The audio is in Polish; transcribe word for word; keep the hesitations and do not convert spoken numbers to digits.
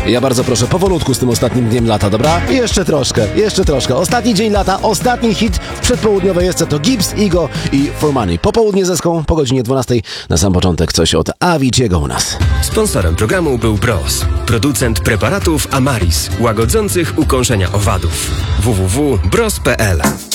Ja bardzo proszę, powolutku z tym ostatnim dniem lata, dobra? Jeszcze troszkę, jeszcze troszkę. Ostatni dzień lata, ostatni hit w przedpołudniowej jest to Gibbs, Igo i For Money. Popołudnie ze Ską, po godzinie dwunastej. Na sam początek coś od Avicii'ego u nas. Sponsorem programu był Bros, producent preparatów Amaris, łagodzących ukąszenia owadów. w w w kropka bros kropka p l